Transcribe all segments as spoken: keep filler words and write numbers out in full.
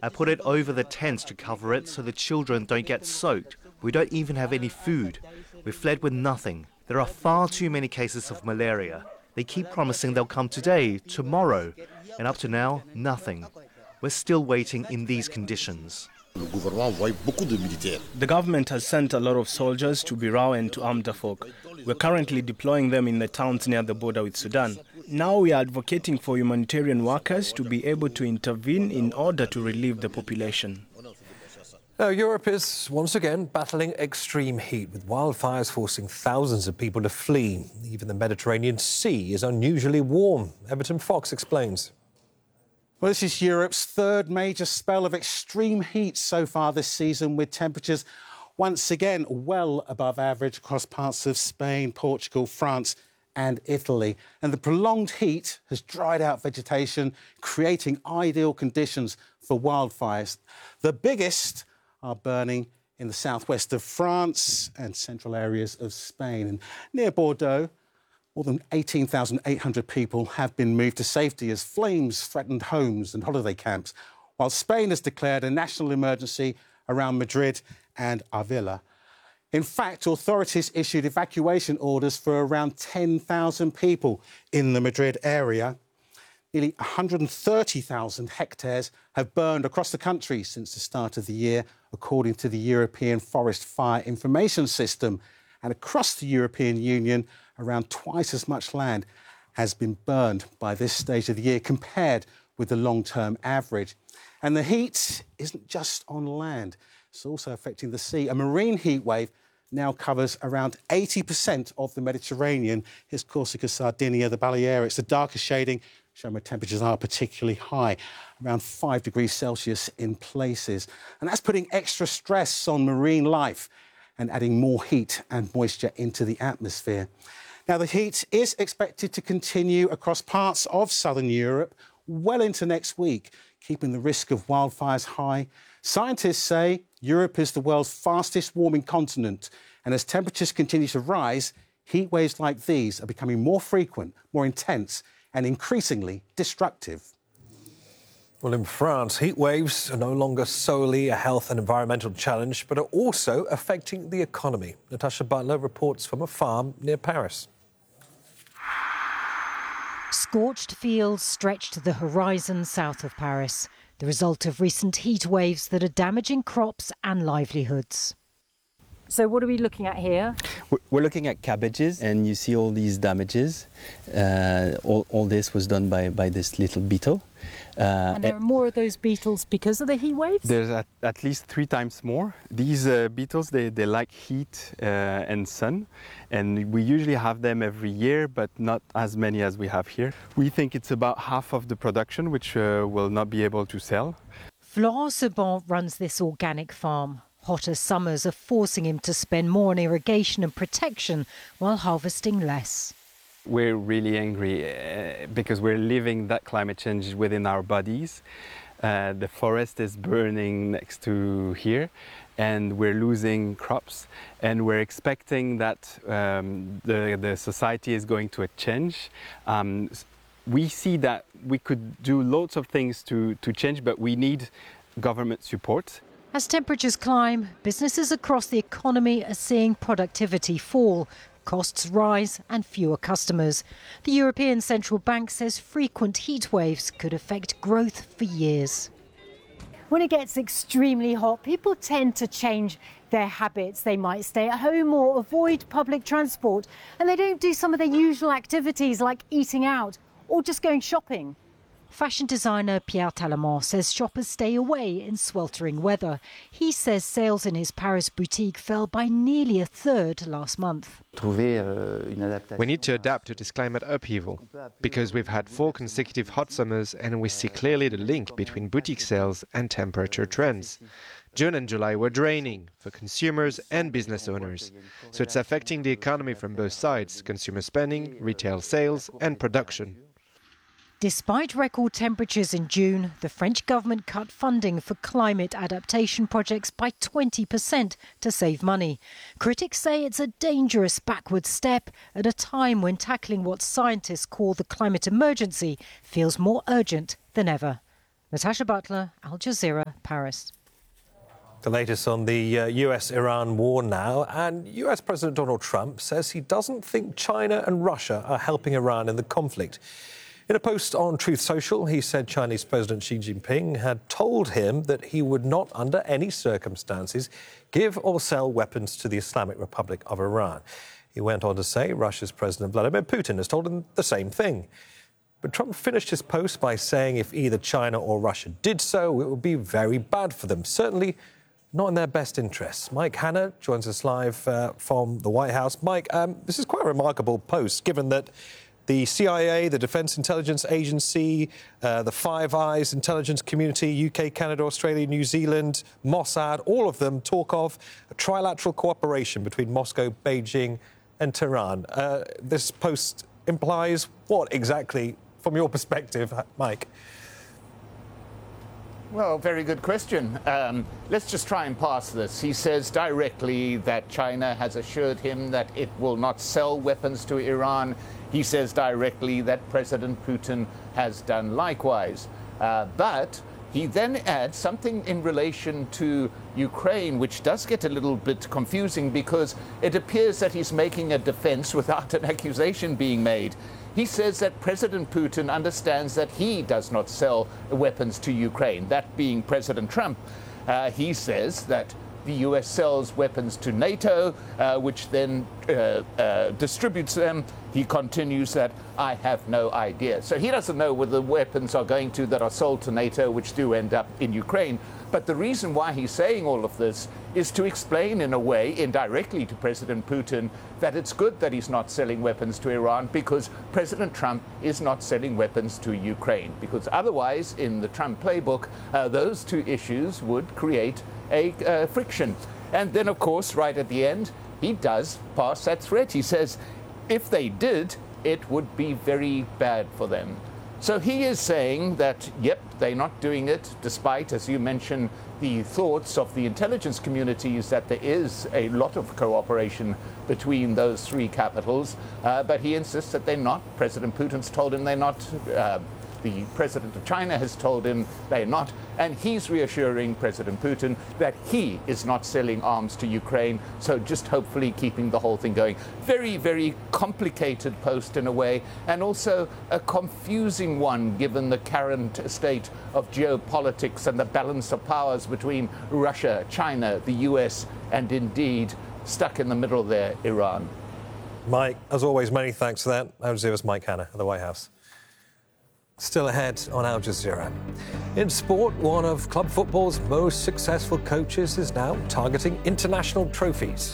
I put it over the tents to cover it so the children don't get soaked. We don't even have any food. We fled with nothing. There are far too many cases of malaria. They keep promising they'll come today, tomorrow, and up to now, nothing. We're still waiting in these conditions. The government has sent a lot of soldiers to Birao and to Am Dafok. We're currently deploying them in the towns near the border with Sudan. Now we are advocating for humanitarian workers to be able to intervene in order to relieve the population. Now, Europe is once again battling extreme heat, with wildfires forcing thousands of people to flee. Even the Mediterranean Sea is unusually warm. Everton Fox explains. Well, this is Europe's third major spell of extreme heat so far this season, with temperatures once again well above average across parts of Spain, Portugal, France and Italy. And the prolonged heat has dried out vegetation, creating ideal conditions for wildfires. The biggest are burning in the southwest of France and central areas of Spain. And near Bordeaux, more than eighteen thousand eight hundred people have been moved to safety as flames threatened homes and holiday camps, while Spain has declared a national emergency around Madrid and Avila. In fact, authorities issued evacuation orders for around ten thousand people in the Madrid area. Nearly one hundred thirty thousand hectares have burned across the country since the start of the year, according to the European Forest Fire Information System. And across the European Union, around twice as much land has been burned by this stage of the year compared with the long-term average. And the heat isn't just on land, it's also affecting the sea. A marine heat wave now covers around eighty percent of the Mediterranean. Here's Corsica, Sardinia, the Balearics, the darker shading, showing where temperatures are particularly high, around five degrees Celsius in places. And that's putting extra stress on marine life and adding more heat and moisture into the atmosphere. Now, the heat is expected to continue across parts of southern Europe well into next week, keeping the risk of wildfires high. Scientists say Europe is the world's fastest warming continent, and as temperatures continue to rise, heat waves like these are becoming more frequent, more intense, and increasingly destructive. Well, in France, heat waves are no longer solely a health and environmental challenge, but are also affecting the economy. Natasha Butler reports from a farm near Paris. Scorched fields stretch to the horizon south of Paris, the result of recent heat waves that are damaging crops and livelihoods. So what are we looking at here? We're looking at cabbages, and you see all these damages. Uh, all, all this was done by, by this little beetle. Uh, and there are more of those beetles because of the heat waves? There's at, at least three times more. These uh, beetles, they, they like heat uh, and sun, and we usually have them every year, but not as many as we have here. We think it's about half of the production, which uh, will not be able to sell. Florent Sebon runs this organic farm. Hotter summers are forcing him to spend more on irrigation and protection while harvesting less. We're really angry uh, because we're living that climate change within our bodies. Uh, the forest is burning next to here, and we're losing crops, and we're expecting that um, the, the society is going to change. Um, we see that we could do lots of things to, to change, but we need government support. As temperatures climb, businesses across the economy are seeing productivity fall, costs rise and fewer customers. The European Central Bank says frequent heat waves could affect growth for years. When it gets extremely hot, people tend to change their habits. They might stay at home or avoid public transport, and they don't do some of their usual activities like eating out or just going shopping. Fashion designer Pierre Talamont says shoppers stay away in sweltering weather. He says sales in his Paris boutique fell by nearly a third last month. We need to adapt to this climate upheaval, because we've had four consecutive hot summers and we see clearly the link between boutique sales and temperature trends. June and July were draining for consumers and business owners. So it's affecting the economy from both sides: consumer spending, retail sales and production. Despite record temperatures in June, the French government cut funding for climate adaptation projects by twenty percent to save money. Critics say it's a dangerous backward step at a time when tackling what scientists call the climate emergency feels more urgent than ever. Natasha Butler, Al Jazeera, Paris. The latest on the uh, U S Iran war now, and U S President Donald Trump says he doesn't think China and Russia are helping Iran in the conflict. In a post on Truth Social, he said Chinese President Xi Jinping had told him that he would not, under any circumstances, give or sell weapons to the Islamic Republic of Iran. He went on to say Russia's President Vladimir Putin has told him the same thing. But Trump finished his post by saying if either China or Russia did so, it would be very bad for them. Certainly not in their best interests. Mike Hanna joins us live uh, from the White House. Mike, um, this is quite a remarkable post, given that the C I A, the Defence Intelligence Agency, uh, the Five Eyes intelligence community, U K, Canada, Australia, New Zealand, Mossad, all of them talk of a trilateral cooperation between Moscow, Beijing and Tehran. Uh, this post implies what exactly, from your perspective, Mike? Well, very good question. Um, let's just try and parse this. He says directly that China has assured him that it will not sell weapons to Iran. He says directly that President Putin has done likewise. Uh, but he then adds something in relation to Ukraine, which does get a little bit confusing because it appears that he's making a defense without an accusation being made. He says that President Putin understands that he does not sell weapons to Ukraine, that being President Trump. Uh, he says that the U S sells weapons to NATO, uh, which then uh, uh, distributes them. He continues that I have no idea. So he doesn't know where the weapons are going to that are sold to NATO, which do end up in Ukraine. But the reason why he's saying all of this is to explain in a way, indirectly to President Putin, that it's good that he's not selling weapons to Iran because President Trump is not selling weapons to Ukraine. Because otherwise, in the Trump playbook, uh, those two issues would create a uh, friction. And then, of course, right at the end, he does pass that threat. He says, if they did, it would be very bad for them. So he is saying that, yep, they're not doing it, despite, as you mentioned, the thoughts of the intelligence communities that there is a lot of cooperation between those three capitals. Uh, but he insists that they're not. President Putin's told him they're not. Uh, The president of China has told him they're not, and he's reassuring President Putin that he is not selling arms to Ukraine, so just hopefully keeping the whole thing going. Very, very complicated post in a way, and also a confusing one given the current state of geopolitics and the balance of powers between Russia, China, the U S, and indeed, stuck in the middle there, Iran. Mike, as always, many thanks for that. Al Jazeera's Mike Hanna at the White House. Still ahead on Al Jazeera. In sport, one of club football's most successful coaches is now targeting international trophies.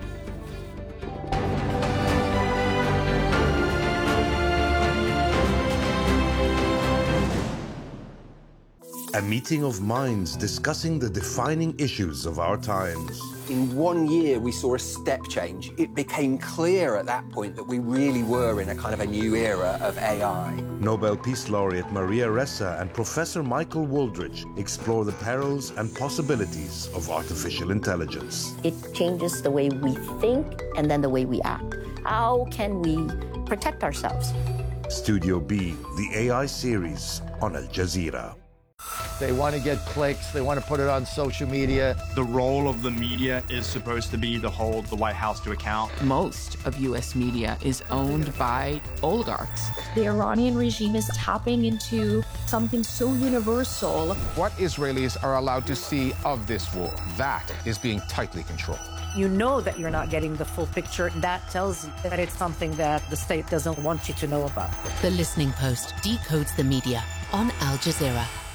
A meeting of minds discussing the defining issues of our times. In one year, we saw a step change. It became clear at that point that we really were in a kind of a new era of A I. Nobel Peace Laureate Maria Ressa and Professor Michael Wooldridge explore the perils and possibilities of artificial intelligence. It changes the way we think and then the way we act. How can we protect ourselves? Studio B, the A I series on Al Jazeera. They want to get clicks. They want to put it on social media. The role of the media is supposed to be to hold the White House to account. Most of U S media is owned by oligarchs. The Iranian regime is tapping into something so universal. What Israelis are allowed to see of this war, that is being tightly controlled. You know that you're not getting the full picture. That tells you that it's something that the state doesn't want you to know about. The Listening Post decodes the media on Al Jazeera.